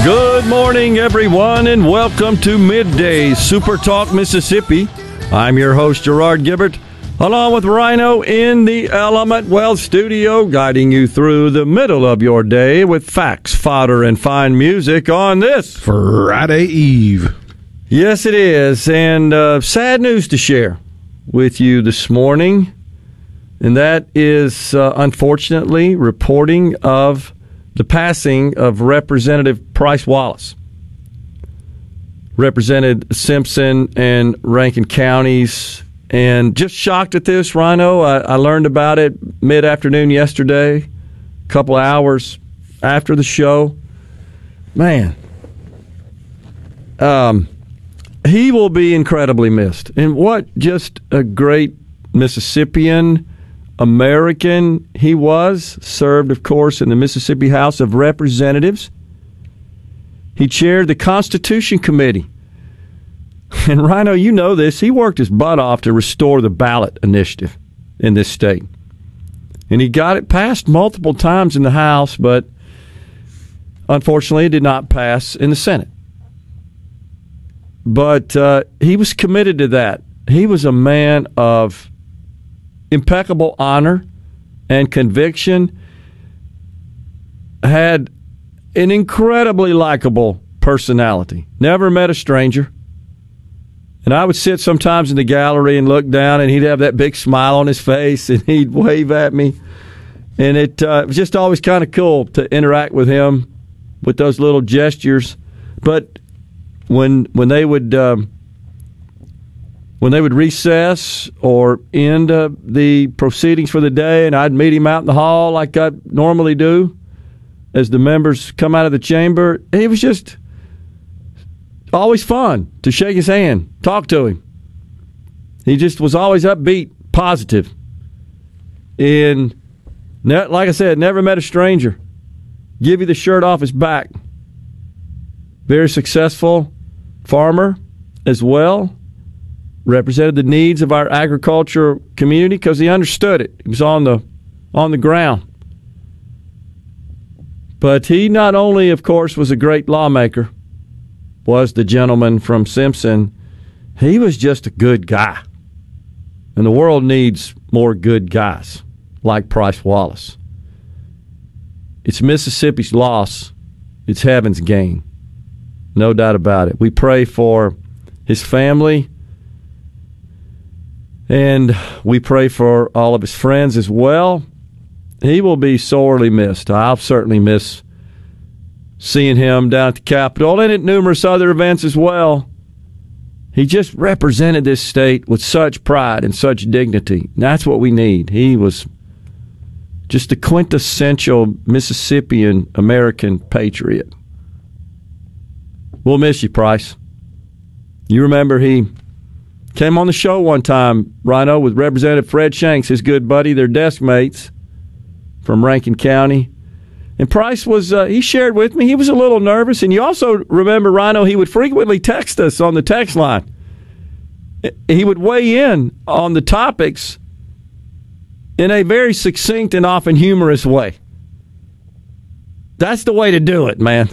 Good morning, everyone, and welcome to Midday Super Talk Mississippi. I'm your host, Gerard Gibbert, along with Rhino in the Element Wealth studio, guiding you through the middle of your day with facts, fodder, and fine music on this Friday Eve. Yes, it is, and sad news to share with you this morning, and that is, unfortunately, reporting of the passing of Representative Price Wallace. Represented Simpson and Rankin counties, and just shocked at this, Rhino. I learned about it mid-afternoon yesterday, a couple hours after the show. Man, he will be incredibly missed. And what just a great Mississippian American he was. Served, of course, in the Mississippi House of Representatives. He chaired the Constitution Committee. And Rhino, you know this, he worked his butt off to restore the ballot initiative in this state. And he got it passed multiple times in the House, but unfortunately it did not pass in the Senate. But he was committed to that. He was a man of impeccable honor and conviction, had an incredibly likable personality, never met a stranger. And I would sit sometimes in the gallery and look down, and he'd have that big smile on his face, and he'd wave at me. And it was just always kind of cool to interact with him with those little gestures. But when they would recess or end the proceedings for the day, and I'd meet him out in the hall like I normally do as the members come out of the chamber, it was just always fun to shake his hand, talk to him. He just was always upbeat, positive. And like I said, never met a stranger. Give you the shirt off his back. Very successful farmer as well. Represented the needs of our agriculture community because he understood it. He was on the ground. But he not only, of course, was a great lawmaker, was the gentleman from Simpson, he was just a good guy. And the world needs more good guys like Price Wallace. It's Mississippi's loss. It's heaven's gain. No doubt about it. We pray for his family, and we pray for all of his friends as well. He will be sorely missed. I'll certainly miss seeing him down at the Capitol and at numerous other events as well. He just represented this state with such pride and such dignity. And that's what we need. He was just a quintessential Mississippian American patriot. We'll miss you, Price. You remember he came on the show one time, Rhino, with Representative Fred Shanks, his good buddy, their desk mates from Rankin County. And Price was, he shared with me, he was a little nervous. And you also remember, Rhino, he would frequently text us on the text line. He would weigh in on the topics in a very succinct and often humorous way. That's the way to do it, man.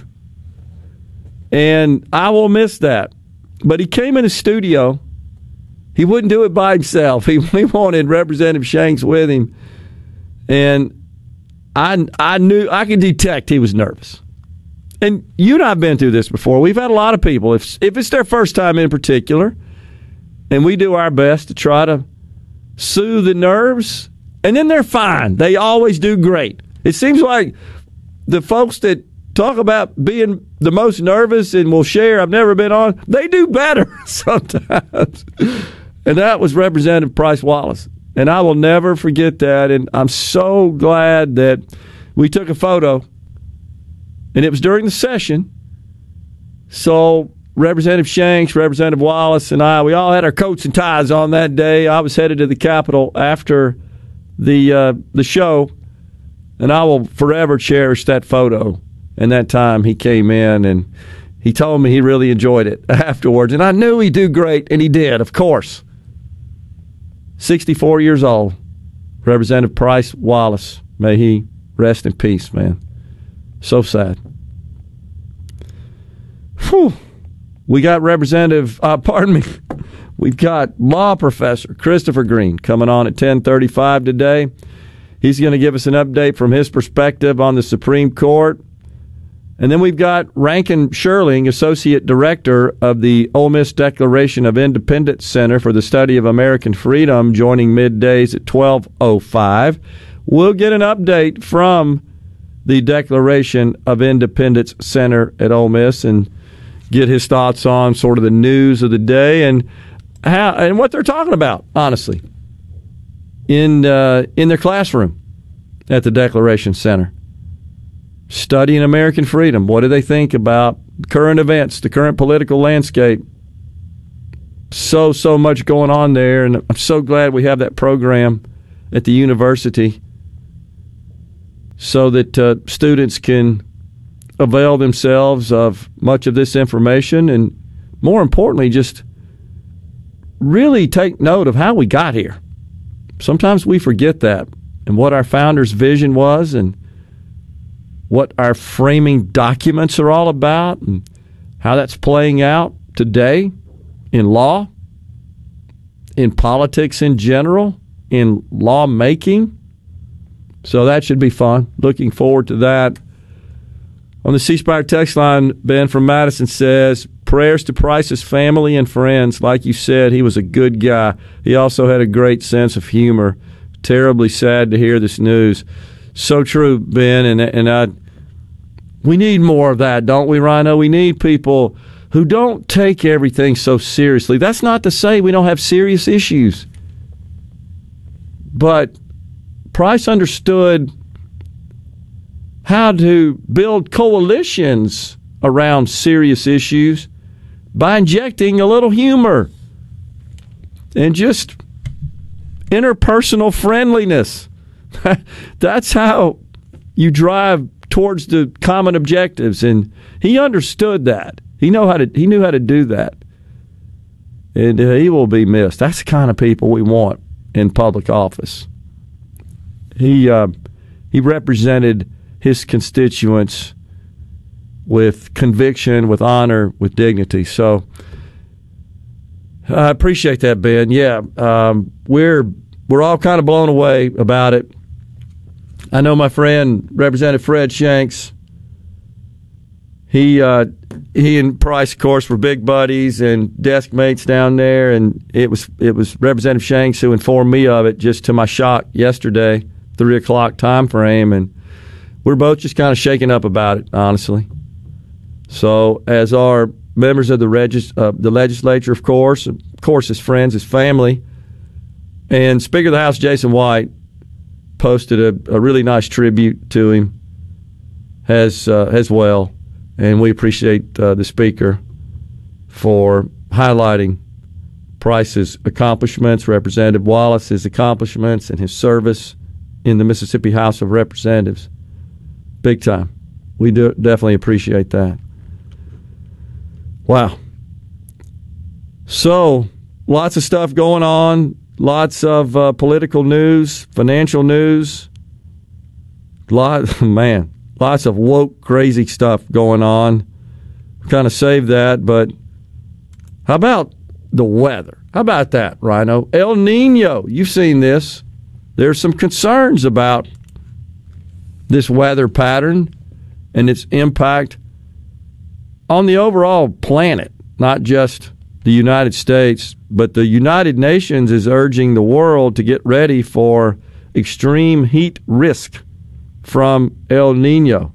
And I will miss that. But he came in the studio. He wouldn't do it by himself. He wanted Representative Shanks with him. And I knew, I could detect he was nervous. And you and I have been through this before. We've had a lot of people, if it's their first time in particular, and we do our best to try to soothe the nerves, and then they're fine. They always do great. It seems like the folks that talk about being the most nervous and will share, I've never been on, they do better sometimes. And that was Representative Price Wallace. And I will never forget that. And I'm so glad that we took a photo. And it was during the session. So Representative Shanks, Representative Wallace, and I, we all had our coats and ties on that day. I was headed to the Capitol after the show. And I will forever cherish that photo. And that time he came in and he told me he really enjoyed it afterwards. And I knew he'd do great, and he did, of course. 64 years old, Representative Price Wallace. May he rest in peace, man. So sad. we got we've got law professor Christopher Green coming on at 10:35 today. He's going to give us an update from his perspective on the Supreme Court. And then we've got Rankin Sherling, Associate Director of the Ole Miss Declaration of Independence Center for the Study of American Freedom, joining middays at 12:05. We'll get an update from the Declaration of Independence Center at Ole Miss and get his thoughts on sort of the news of the day and how and what they're talking about, honestly, in their classroom at the Declaration Center. Studying American freedom. What do they think about current events, the current political landscape? So much going on there, and I'm so glad we have that program at the university so that students can avail themselves of much of this information and, more importantly, just really take note of how we got here. Sometimes we forget that and what our founders' vision was and what our framing documents are all about and how that's playing out today in law, in politics in general, in lawmaking. So that should be fun. Looking forward to that. On the C Spire text line, Ben from Madison says, prayers to Price's family and friends. Like you said, he was a good guy. He also had a great sense of humor. Terribly sad to hear this news. So true, Ben, we need more of that, don't we, Rhino? We need people who don't take everything so seriously. That's not to say we don't have serious issues. But Price understood how to build coalitions around serious issues by injecting a little humor and just interpersonal friendliness. That's how you drive towards the common objectives, and he understood that. He knew how to do that, and he will be missed. That's the kind of people we want in public office. He represented his constituents with conviction, with honor, with dignity. So I appreciate that, Ben. Yeah, we're all kind of blown away about it. I know my friend Representative Fred Shanks. He and Price, of course, were big buddies and desk mates down there, and it was Representative Shanks who informed me of it, just to my shock, yesterday, 3 o'clock time frame, and we're both just kind of shaken up about it, honestly. So, as are members of the legislature, of course, his friends, his family, and Speaker of the House Jason White posted a really nice tribute to him as well, and we appreciate the Speaker for highlighting Price's accomplishments, Representative Wallace's accomplishments, and his service in the Mississippi House of Representatives. Big time. We do definitely appreciate that. Wow. So, lots of stuff going on. Lots of political news, financial news. Lots of woke, crazy stuff going on. Kind of saved that, but how about the weather? How about that, Rhino? El Nino, you've seen this. There's some concerns about this weather pattern and its impact on the overall planet, not just the United States, but the United Nations is urging the world to get ready for extreme heat risk from El Nino.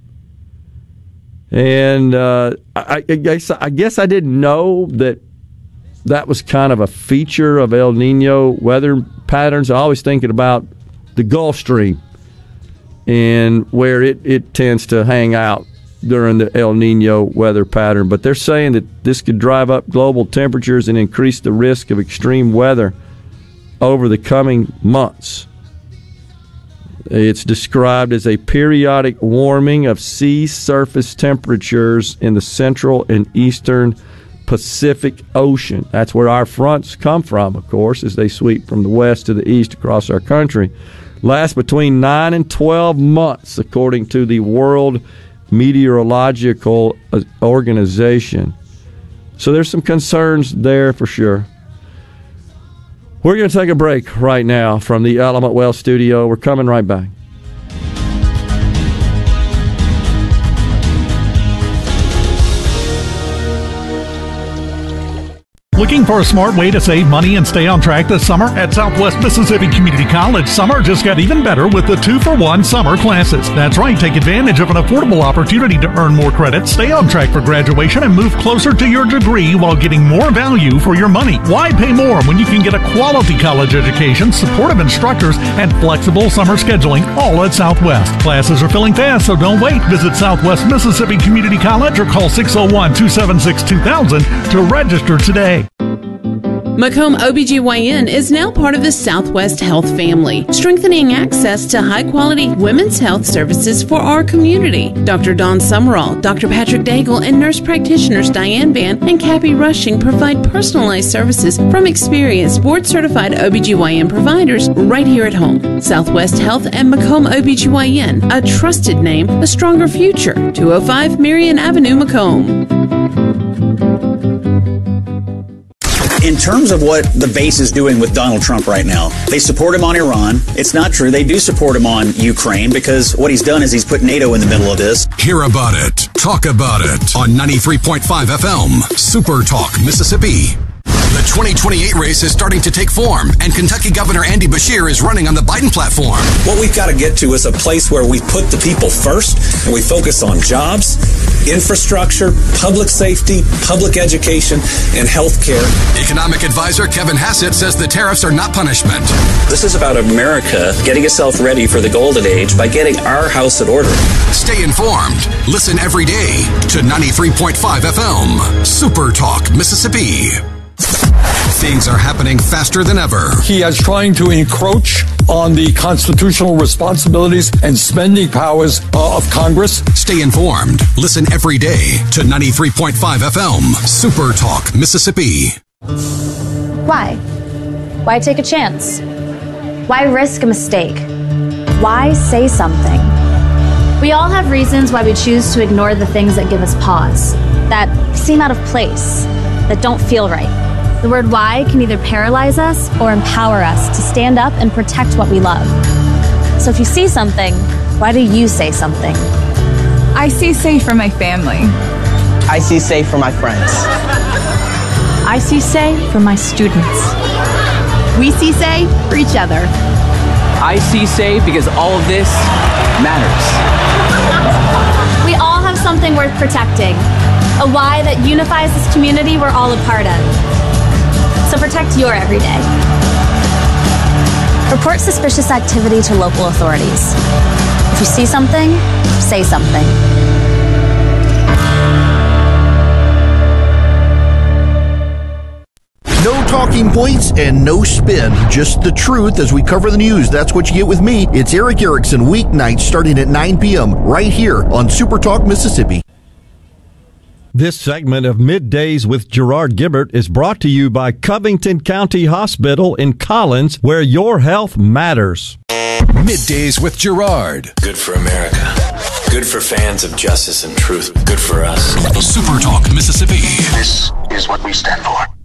And I guess I didn't know that was kind of a feature of El Nino weather patterns. I always thinking about the Gulf Stream and where it tends to hang out during the El Nino weather pattern. But they're saying that this could drive up global temperatures and increase the risk of extreme weather over the coming months. It's described as a periodic warming of sea surface temperatures in the central and eastern Pacific Ocean. That's where our fronts come from, of course, as they sweep from the west to the east across our country. Lasts between 9 and 12 months, according to the World Meteorological Organization. So there's some concerns there for sure. We're going to take a break right now from the Element Wealth studio. We're coming right back. Looking for a smart way to save money and stay on track this summer? At Southwest Mississippi Community College, summer just got even better with the 2-for-1 summer classes. That's right, take advantage of an affordable opportunity to earn more credit, stay on track for graduation, and move closer to your degree while getting more value for your money. Why pay more when you can get a quality college education, supportive instructors, and flexible summer scheduling all at Southwest? Classes are filling fast, so don't wait. Visit Southwest Mississippi Community College or call 601-276-2000 to register today. Macomb OBGYN is now part of the Southwest Health family, strengthening access to high-quality women's health services for our community. Dr. Dawn Summerall, Dr. Patrick Daigle, and nurse practitioners Diane Van and Cappy Rushing provide personalized services from experienced board-certified OBGYN providers right here at home. Southwest Health and Macomb OBGYN, a trusted name, a stronger future. 205 Marion Avenue, Macomb. In terms of what the base is doing with Donald Trump right now, they support him on Iran. It's not true. They do support him on Ukraine because what he's done is he's put NATO in the middle of this. Hear about it. Talk about it on 93.5 FM, Super Talk, Mississippi. The 2028 race is starting to take form, and Kentucky Governor Andy Beshear is running on the Biden platform. What we've got to get to is a place where we put the people first and we focus on jobs, infrastructure, public safety, public education, and health care. Economic advisor Kevin Hassett says the tariffs are not punishment. This is about America getting itself ready for the golden age by getting our house in order. Stay informed. Listen every day to 93.5 FM, Super Talk, Mississippi. Things are happening faster than ever. He is trying to encroach on the constitutional responsibilities and spending powers of Congress. Stay informed. Listen every day to 93.5 FM, Super Talk, Mississippi. Why? Why take a chance? Why risk a mistake? Why say something? We all have reasons why we choose to ignore the things that give us pause, that seem out of place, that don't feel right. The word why can either paralyze us or empower us to stand up and protect what we love. So if you see something, why do you say something? I see safe for my family. I see safe for my friends. I see say for my students. We see say for each other. I see say because all of this matters. We all have something worth protecting, a why that unifies this community we're all a part of. So protect your everyday. Report suspicious activity to local authorities. If you see something, say something. No talking points and no spin. Just the truth as we cover the news. That's what you get with me. It's Eric Erickson, weeknights starting at 9 p.m. right here on Super Talk, Mississippi. This segment of Middays with Gerard Gibert is brought to you by Covington County Hospital in Collins, where your health matters. Middays with Gerard. Good for America. Good for fans of justice and truth. Good for us. Super Talk, Mississippi. This is what we stand for.